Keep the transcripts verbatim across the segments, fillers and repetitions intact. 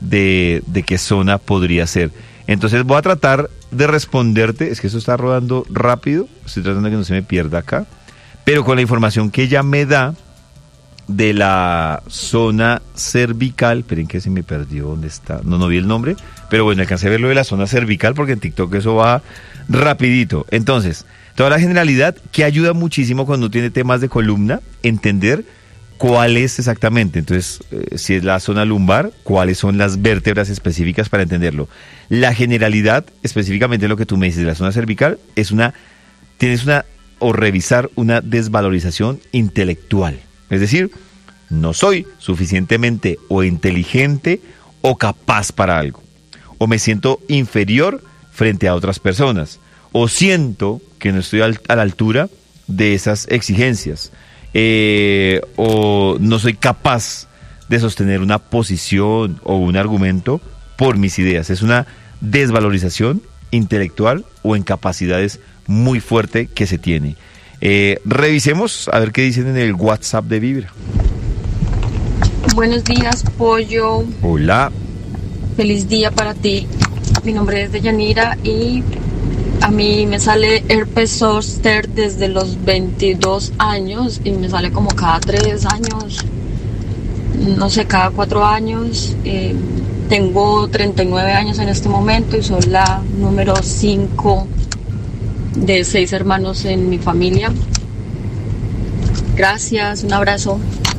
de, de qué zona podría ser. Entonces voy a tratar de responderte, es que eso está rodando rápido, estoy tratando de que no se me pierda acá, pero con la información que ella me da de la zona cervical, esperen que se me perdió dónde está, no, no vi el nombre, pero bueno, alcancé a ver lo de la zona cervical porque en TikTok eso va rapidito. Entonces, toda la generalidad que ayuda muchísimo cuando uno tiene temas de columna, entender cuál es exactamente, entonces, eh, si es la zona lumbar, cuáles son las vértebras específicas para entenderlo. La generalidad, específicamente lo que tú me dices de la zona cervical, es una, tienes una, o revisar una desvalorización intelectual. Es decir, no soy suficientemente o inteligente o capaz para algo. O me siento inferior frente a otras personas. O siento que no estoy al, a la altura de esas exigencias. Eh, o no soy capaz de sostener una posición o un argumento por mis ideas. Es una desvalorización intelectual o en capacidades muy fuerte que se tiene. Eh, revisemos a ver qué dicen en el WhatsApp de Vibra. Buenos días, Pollo. Hola. Feliz día para ti. Mi nombre es Deyanira y a mí me sale herpes zóster desde los veintidós años y me sale como cada tres años, no sé, cada cuatro años. Eh, tengo treinta y nueve años en este momento y soy la número cinco de seis hermanos en mi familia. Gracias, un abrazo.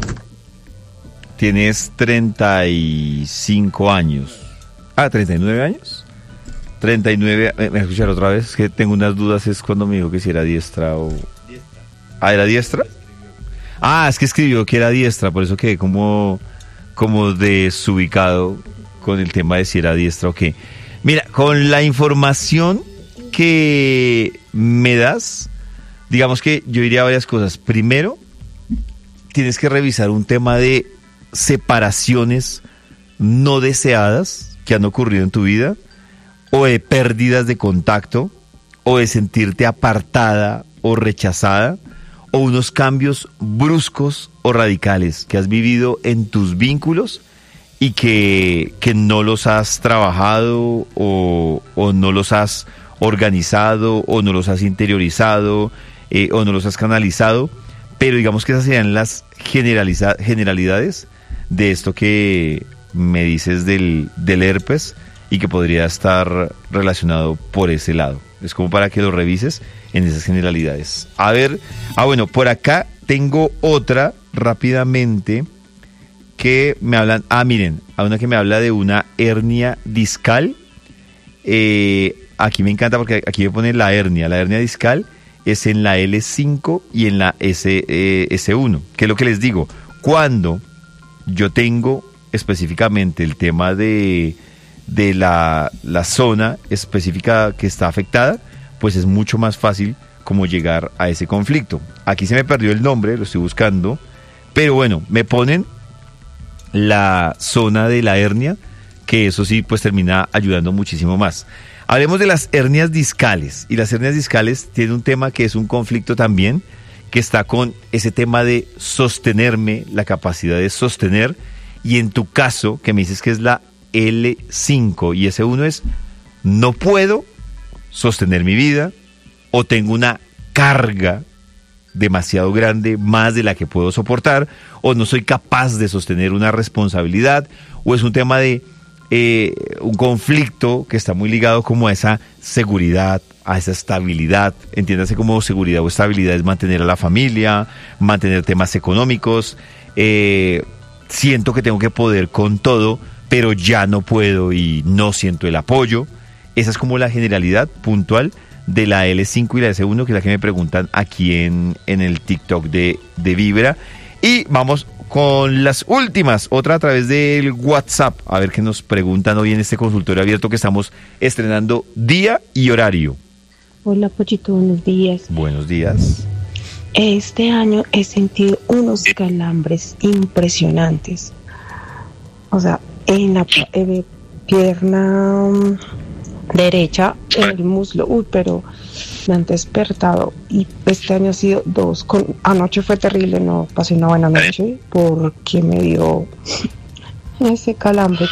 Tienes treinta y cinco años. Ah, ¿treinta y nueve años? treinta y nueve, ¿me voy a escuchar otra vez? Es que tengo unas dudas, es cuando me dijo que si era diestra o... Diestra. ¿Ah, era diestra? Ah, es que escribió que era diestra, por eso quedé como, como desubicado con el tema de si era diestra o qué. Mira, con la información que me das, digamos que yo diría varias cosas. Primero, tienes que revisar un tema de separaciones no deseadas que han ocurrido en tu vida, o de pérdidas de contacto, o de sentirte apartada o rechazada, o unos cambios bruscos o radicales que has vivido en tus vínculos y que, que no los has trabajado o, o no los has organizado o no los has interiorizado eh, o no los has canalizado, pero digamos que esas serían las generaliza- generalidades de esto que me dices del, del herpes y que podría estar relacionado por ese lado. Es como para que lo revises en esas generalidades. A ver, ah bueno, por acá tengo otra rápidamente que me hablan, ah miren, hay una que me habla de una hernia discal. Eh, aquí me encanta porque aquí me pone la hernia, la hernia discal es en la L cinco y en la S, eh, S uno, que es lo que les digo, cuando yo tengo específicamente el tema de, de la, la zona específica que está afectada, pues es mucho más fácil como llegar a ese conflicto. Aquí se me perdió el nombre, lo estoy buscando, pero bueno, me ponen la zona de la hernia, que eso sí, pues termina ayudando muchísimo más. Hablemos de las hernias discales, y las hernias discales tienen un tema que es un conflicto también, que está con ese tema de sostenerme, la capacidad de sostener, y en tu caso, que me dices que es la L cinco y S uno es, no puedo sostener mi vida, o tengo una carga demasiado grande, más de la que puedo soportar, o no soy capaz de sostener una responsabilidad, o es un tema de eh, un conflicto que está muy ligado como a esa seguridad, a esa estabilidad. Entiéndase como seguridad o estabilidad es mantener a la familia, mantener temas económicos, eh, siento que tengo que poder con todo, pero ya no puedo y no siento el apoyo. Esa es como la generalidad puntual de la L cinco y la S uno, que es la que me preguntan aquí en, en el TikTok de, de Vibra. Y vamos con las últimas, otra a través del WhatsApp, a ver qué nos preguntan hoy en este consultorio abierto que estamos estrenando día y horario. Hola, Pochito, buenos días. Buenos días. Este año he sentido unos calambres impresionantes. O sea, en la eh, pierna derecha, en el muslo, uy, pero me han despertado. Y este año ha sido dos. Con, anoche fue terrible, no pasé una buena noche porque me dio ese calambre